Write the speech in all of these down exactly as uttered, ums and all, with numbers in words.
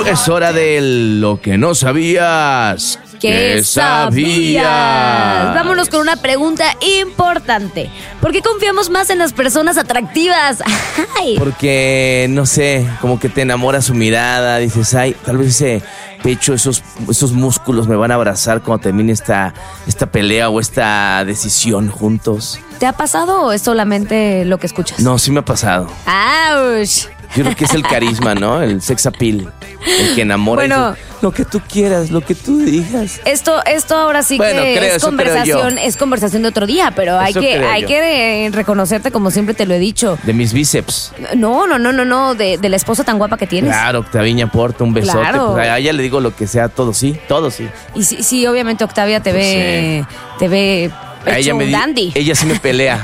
Es hora de lo que no sabías. ¿Qué sabías? Vámonos con una pregunta importante. ¿Por qué confiamos más en las personas atractivas? Ay. Porque, no sé, como que te enamora su mirada. Dices, ay, tal vez ese pecho, esos, esos músculos me van a abrazar cuando termine esta, esta pelea o esta decisión juntos. ¿Te ha pasado o es solamente lo que escuchas? No, sí me ha pasado. ¡Auch! Yo creo que es el carisma, ¿no? El sex appeal. El que enamora. Bueno, lo que tú quieras, lo que tú digas. Esto, esto ahora sí bueno, que creo, es conversación, es conversación de otro día, pero hay eso que, hay yo. que eh, reconocerte, como siempre te lo he dicho. De mis bíceps. No, no, no, no, no, de, de la esposa tan guapa que tienes. Claro, Octaviña Porta, un besote. Claro. Pues a ella le digo lo que sea, todo sí, todo sí. Y sí, sí, obviamente Octavia te Pues ve, te ve A ella hecho me un di- dandy. Ella sí me pelea.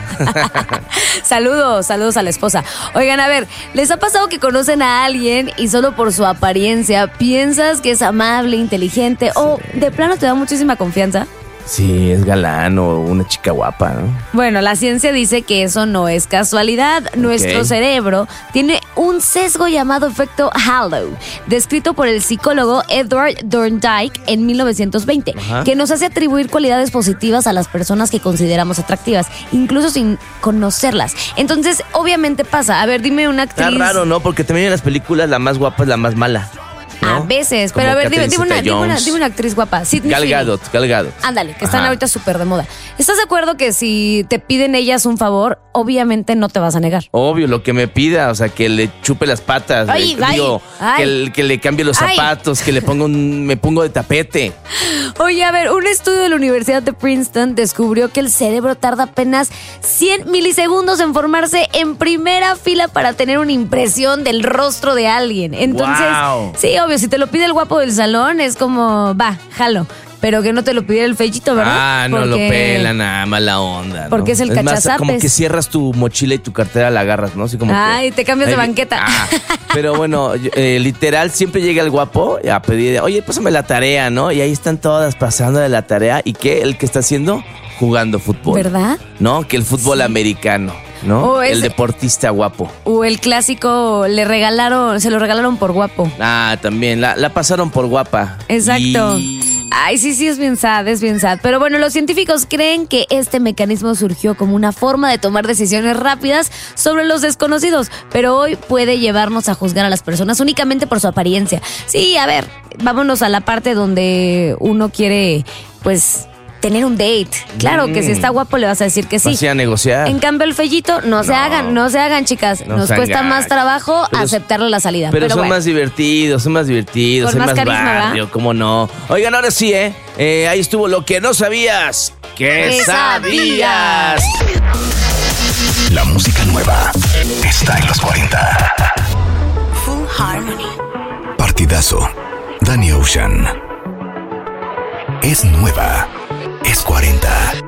Saludos, saludos a la esposa. Oigan, a ver, ¿les ha pasado que conocen a alguien y solo por su apariencia piensas que es amable, inteligente o de plano te da muchísima confianza? Sí, es galán o una chica guapa, ¿no? Bueno, la ciencia dice que eso no es casualidad. Nuestro Ok. cerebro tiene un sesgo llamado efecto halo, descrito por el psicólogo Edward Thorndike en mil novecientos veinte, Ajá. que nos hace atribuir cualidades positivas a las personas que consideramos atractivas, incluso sin conocerlas. Entonces, obviamente pasa. A ver, dime una actriz. Está raro, ¿no? Porque también en las películas la más guapa es la más mala, ¿no? A veces, Como pero a ver, dime, Catherine dime una, dime, una, Zeta-Jones. dime una actriz guapa. Sydney Gal Sweeney. Gadot, Gal Gadot. Ándale, que están Ajá. ahorita súper de moda. ¿Estás de acuerdo que si te piden ellas un favor, obviamente no te vas a negar? Obvio, lo que me pida, o sea, que le chupe las patas, Ay, le- ay, digo, ay. que, el- que le cambie los Ay. zapatos, que le ponga un, me pongo de tapete. Oye, a ver, un estudio de la Universidad de Princeton descubrió que el cerebro tarda apenas cien milisegundos en formarse en primera fila para tener una impresión del rostro de alguien. Entonces, Wow. sí, obvio, si te lo pide el guapo del salón, es como, va, jalo. Pero que no te lo pidiera el feillito, ¿verdad? Ah, no lo Porque- pelan, nada, mala onda, ¿no? Porque es el más, cachazapes. como que cierras tu mochila y tu cartera la agarras, ¿no? Así como que- Ay, te cambias de Ay, banqueta. ah, pero bueno, yo- eh, literal, siempre llega el guapo a pedir, oye, pásame la tarea, ¿no? Y ahí están todas pasando de la tarea. ¿Y qué? ¿El que está haciendo? Jugando fútbol. ¿Verdad? ¿No? Que el fútbol americano, ¿no? O El ese- deportista guapo. O el clásico, le regalaron, se lo regalaron por guapo. Ah, también, la, la pasaron por guapa. Exacto. Y- Ay, sí, sí, es bien sad, es bien sad. Pero bueno, los científicos creen que este mecanismo surgió como una forma de tomar decisiones rápidas sobre los desconocidos, pero hoy puede llevarnos a juzgar a las personas únicamente por su apariencia. Sí, a ver, vámonos a la parte donde uno quiere, pues, tener un date. Claro que si está guapo le vas a decir que sí. Vas a ir a negociar. En cambio, el fellito, no, se No. hagan, no se hagan, chicas. No Nos sean cuesta más gachos. trabajo Pero- aceptarle la salida. Pero, Pero, son bueno. más divertidos, son más divertidos, Con hay más más carisma, barrio, ¿cómo no? Oigan, ahora sí, ¿eh? Eh, Ahí estuvo lo que no sabías. ¿Qué ¿Qué sabías? La música nueva está en los cuarenta. Full Harmony. Partidazo. Danny Ocean. Es nueva. Es cuarenta.